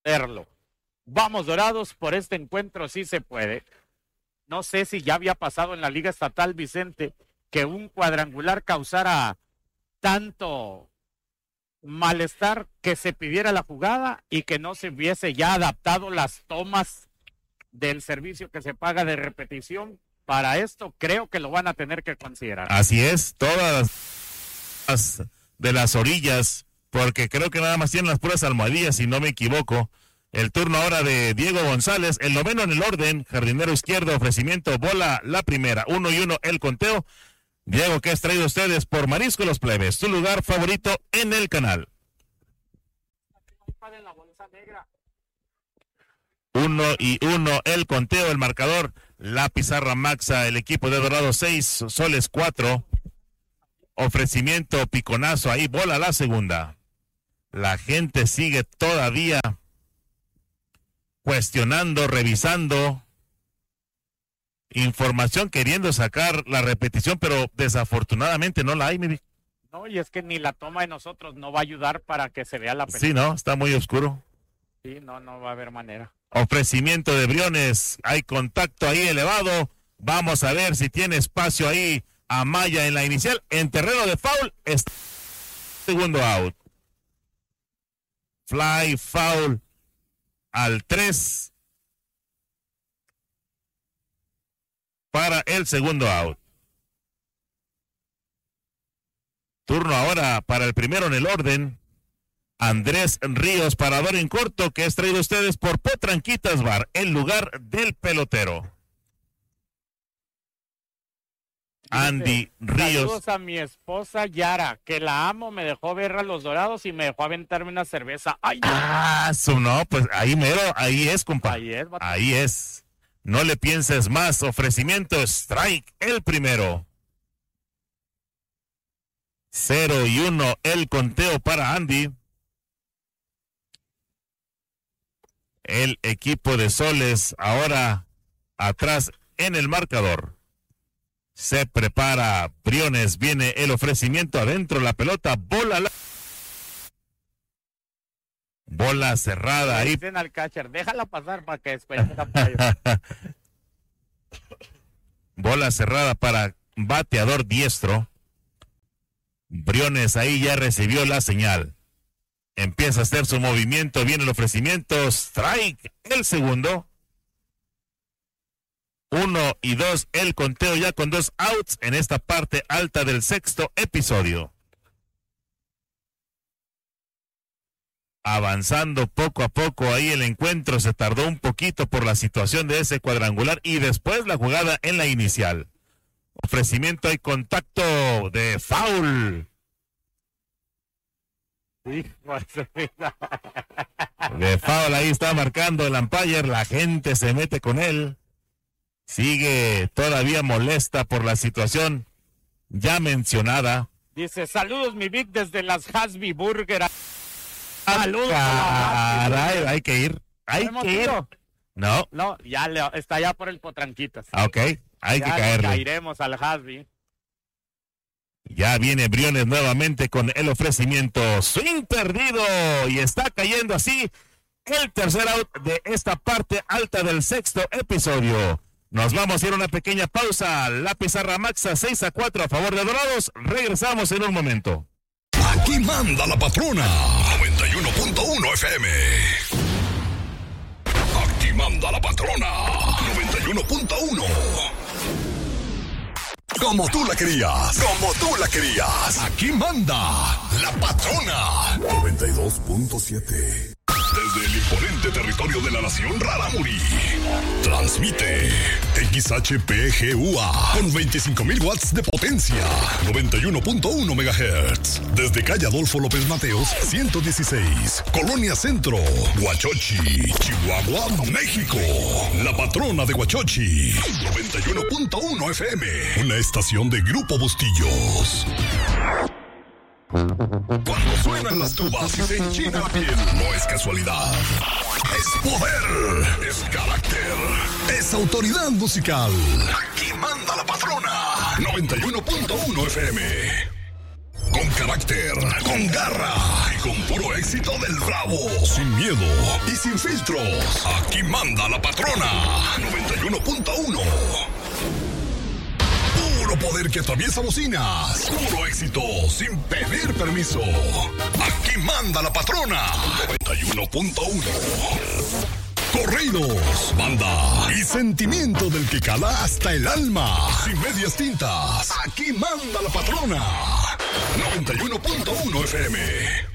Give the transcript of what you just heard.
verlo. Vamos Dorados, por este encuentro sí se puede. No sé si ya había pasado en la Liga Estatal, Vicente, que un cuadrangular causara tanto malestar que se pidiera la jugada y que no se hubiese ya adaptado las tomas del servicio que se paga de repetición. Para esto creo que lo van a tener que considerar. Así es, todas las de las orillas, porque creo que nada más tienen las puras almohadillas, si no me equivoco. El turno ahora de Diego González, el noveno en el orden, jardinero izquierdo, ofrecimiento, bola la primera, 1-1 el conteo. Diego, ¿qué has traído ustedes por Marisco Los Plebes? Tu lugar favorito en el canal. 1-1 el conteo, el marcador, la pizarra maxa, el equipo de Dorado 6, Soles 4. Ofrecimiento, piconazo, ahí bola la segunda. La gente sigue todavía cuestionando, revisando información, queriendo sacar la repetición, pero desafortunadamente no la hay, mi Vic. No, y es que ni la toma de nosotros no va a ayudar para que se vea la película. Sí, no, está muy oscuro. Sí, no va a haber manera. Ofrecimiento de Briones, hay contacto ahí elevado, vamos a ver si tiene espacio ahí Amaya en la inicial, en terreno de foul, segundo out. Fly, foul al 3 para el segundo out. Turno ahora para el primero en el orden, Andrés Ríos, parador en corto, que es traído a ustedes por Potranquitas Bar, el lugar del pelotero. Andy Ríos. Saludos a mi esposa Yara, que la amo, me dejó ver a los Dorados y me dejó aventarme una cerveza. ¡Ay, no! No, pues ahí mero, ahí es, compa. Vato. Ahí es. No le pienses más, ofrecimiento, strike, el primero. 0-1 el conteo para Andy. El equipo de Soles ahora atrás en el marcador. Se prepara Briones, viene el ofrecimiento adentro, la pelota, bola cerrada ahí. Dicen al catcher, déjala pasar para que después Bola cerrada para bateador diestro. Briones ahí ya recibió la señal. Empieza a hacer su movimiento, viene el ofrecimiento, strike, el segundo. 1-2 el conteo ya con 2 outs en esta parte alta del sexto episodio. Avanzando poco a poco ahí el encuentro, se tardó un poquito por la situación de ese cuadrangular y después la jugada en la inicial. Ofrecimiento y contacto de foul. De foul ahí está marcando el umpire, la gente se mete con él. Sigue todavía molesta por la situación ya mencionada. Dice, saludos mi Vic desde las Hasby Burger. Saludos. Caray, hay que ir. Hay que ir. No, ya está ya por el Potranquitas. Ok, hay que caerle. Ya iremos al Hasby. Ya viene Briones nuevamente con el ofrecimiento. Swing perdido. Y está cayendo así el tercer out de esta parte alta del sexto episodio. Nos vamos a ir a una pequeña pausa. La pizarra maxa 6-4 a favor de Dorados. Regresamos en un momento. Aquí manda la patrona. 91.1 FM. Aquí manda la patrona. 91.1. Como tú la querías. Como tú la querías. Aquí manda la patrona. 92.7. Desde el imponente territorio de la nación Rarámuri, transmite XHPGUA con 25,000 watts de potencia, 91.1 MHz. Desde calle Adolfo López Mateos, 116, Colonia Centro, Huachochi, Chihuahua, México. La patrona de Huachochi, 91.1 FM, una estación de Grupo Bustillos. Cuando suenan las tubas y se enchina la piel, no es casualidad. Es poder, es carácter, es autoridad musical. Aquí manda la patrona. 91.1 FM. Con carácter, con garra y con puro éxito del Bravo. Sin miedo y sin filtros. Aquí manda la patrona. 91.1. Puro poder que atraviesa bocinas. Puro éxito sin pedir permiso. Aquí manda la patrona. 91.1. Corridos, banda y sentimiento del que cala hasta el alma. Sin medias tintas. Aquí manda la patrona. 91.1 FM.